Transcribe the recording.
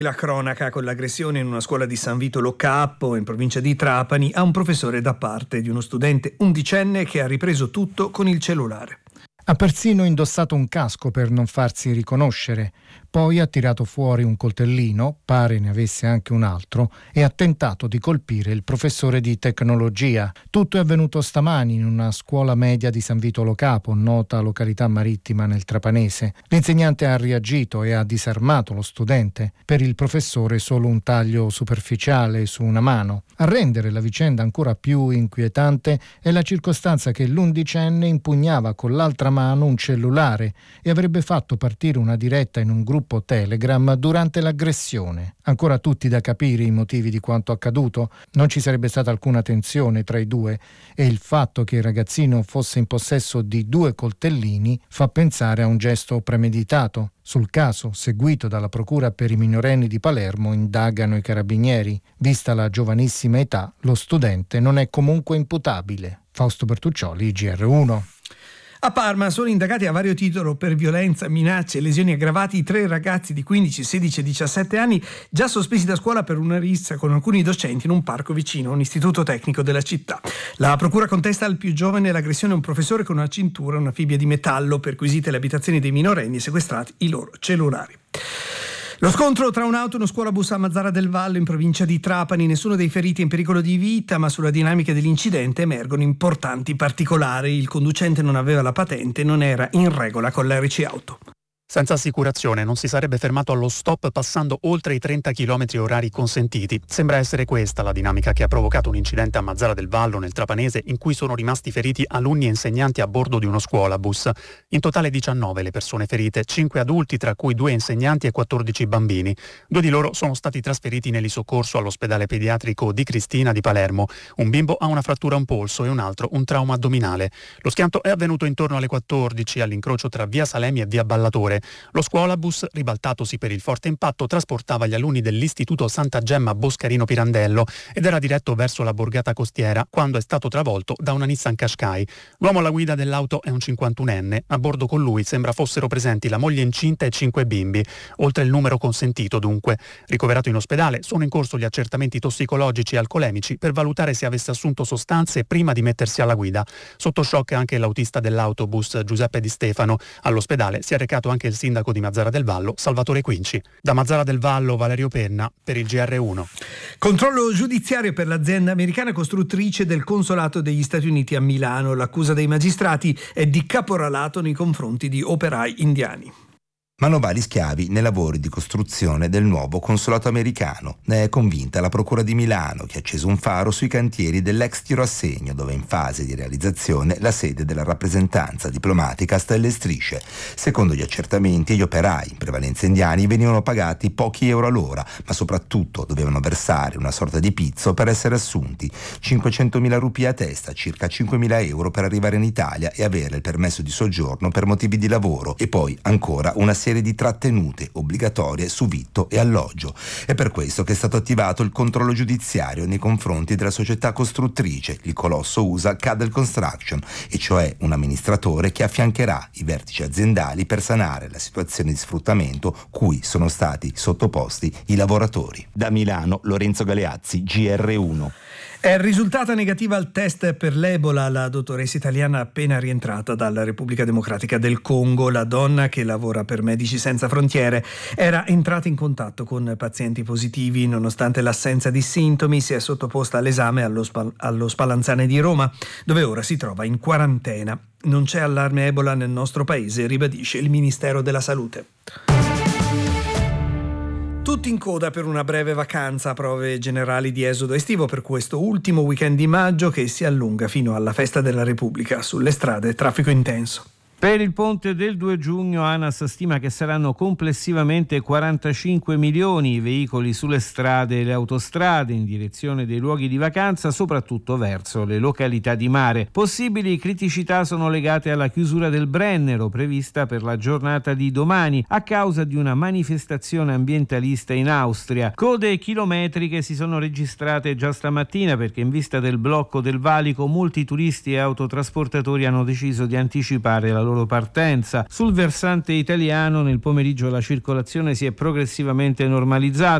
La cronaca con l'aggressione in una scuola di San Vito Lo Capo, in provincia di Trapani, a un professore da parte di uno studente undicenne che ha ripreso tutto con il cellulare. Ha persino indossato un casco per non farsi riconoscere. Poi ha tirato fuori un coltellino, pare ne avesse anche un altro, e ha tentato di colpire il professore di tecnologia. Tutto è avvenuto stamani in una scuola media di San Vito Lo Capo, nota località marittima nel Trapanese. L'insegnante ha reagito e ha disarmato lo studente. Per il professore solo un taglio superficiale su una mano. A rendere la vicenda ancora più inquietante è la circostanza che l'undicenne impugnava con l'altra mano un cellulare e avrebbe fatto partire una diretta in un gruppo Telegram durante l'aggressione. Ancora tutti da capire i motivi di quanto accaduto. Non ci sarebbe stata alcuna tensione tra i due e il fatto che il ragazzino fosse in possesso di 2 coltellini fa pensare a un gesto premeditato. Sul caso, seguito dalla Procura per i minorenni di Palermo, indagano i carabinieri. Vista la giovanissima età, lo studente non è comunque imputabile. Fausto Bertuccioli, GR1. A Parma sono indagati a vario titolo per violenza, minacce e lesioni aggravati 3 ragazzi di 15, 16 e 17 anni già sospesi da scuola per una rissa con alcuni docenti in un parco vicino a un istituto tecnico della città. La procura contesta al più giovane l'aggressione a un professore con una cintura, una fibbia di metallo, perquisite le abitazioni dei minorenni e sequestrati i loro cellulari. Lo scontro tra un'auto e uno scuolabus a Mazara del Vallo in provincia di Trapani, nessuno dei feriti è in pericolo di vita, ma sulla dinamica dell'incidente emergono importanti particolari. Il conducente non aveva la patente e non era in regola con l'RC auto. Senza assicurazione non si sarebbe fermato allo stop passando oltre i 30 km orari consentiti. Sembra essere questa la dinamica che ha provocato un incidente a Mazara del Vallo nel Trapanese in cui sono rimasti feriti alunni e insegnanti a bordo di uno scuolabus. In totale 19 le persone ferite, 5 adulti tra cui 2 insegnanti e 14 bambini. 2 di loro sono stati trasferiti nell'isoccorso all'ospedale pediatrico di Cristina di Palermo. Un bimbo ha una frattura a un polso e un altro un trauma addominale. Lo schianto è avvenuto intorno alle 14 all'incrocio tra via Salemi e via Ballatore. Lo scuolabus, ribaltatosi per il forte impatto, trasportava gli alunni dell'Istituto Santa Gemma Boscarino Pirandello ed era diretto verso la borgata costiera quando è stato travolto da una Nissan Qashqai. L'uomo alla guida dell'auto è un 51enne. A bordo con lui sembra fossero presenti la moglie incinta e 5 bimbi, oltre il numero consentito dunque. Ricoverato in ospedale, sono in corso gli accertamenti tossicologici e alcolemici per valutare se avesse assunto sostanze prima di mettersi alla guida. Sotto shock anche l'autista dell'autobus Giuseppe Di Stefano. All'ospedale si è recato anche il sindaco di Mazara del Vallo, Salvatore Quinci. Da Mazara del Vallo, Valerio Penna, per il GR1. Controllo giudiziario per l'azienda americana costruttrice del consolato degli Stati Uniti a Milano. L'accusa dei magistrati è di caporalato nei confronti di operai indiani. Manovali schiavi nei lavori di costruzione del nuovo consolato americano. Ne è convinta la Procura di Milano, che ha acceso un faro sui cantieri dell'ex tiro a segno, dove è in fase di realizzazione la sede della rappresentanza diplomatica a Stelle e Strisce. Secondo gli accertamenti, gli operai, in prevalenza indiani, venivano pagati pochi euro all'ora, ma soprattutto dovevano versare una sorta di pizzo per essere assunti. 500.000 rupie a testa, circa 5.000 euro per arrivare in Italia e avere il permesso di soggiorno per motivi di lavoro, e poi ancora una serie di trattenute obbligatorie su vitto e alloggio. È per questo che è stato attivato il controllo giudiziario nei confronti della società costruttrice, il colosso USA Cadel Construction, e cioè un amministratore che affiancherà i vertici aziendali per sanare la situazione di sfruttamento cui sono stati sottoposti i lavoratori. Da Milano, Lorenzo Galeazzi, GR1. È risultata negativa al test per l'Ebola la dottoressa italiana appena rientrata dalla Repubblica Democratica del Congo. La donna, che lavora per Medici Senza Frontiere, era entrata in contatto con pazienti positivi. Nonostante l'assenza di sintomi, si è sottoposta all'esame allo Spallanzane di Roma, dove ora si trova in quarantena. Non c'è allarme Ebola nel nostro paese, ribadisce il Ministero della Salute. Tutti in coda per una breve vacanza, prove generali di esodo estivo per questo ultimo weekend di maggio che si allunga fino alla Festa della Repubblica. Sulle strade traffico intenso. Per il ponte del 2 giugno ANAS stima che saranno complessivamente 45 milioni i veicoli sulle strade e le autostrade in direzione dei luoghi di vacanza, soprattutto verso le località di mare. Possibili criticità sono legate alla chiusura del Brennero prevista per la giornata di domani a causa di una manifestazione ambientalista in Austria. Code chilometriche si sono registrate già stamattina perché in vista del blocco del valico molti turisti e autotrasportatori hanno deciso di anticipare la loro loro partenza. Sul versante italiano nel pomeriggio la circolazione si è progressivamente normalizzata.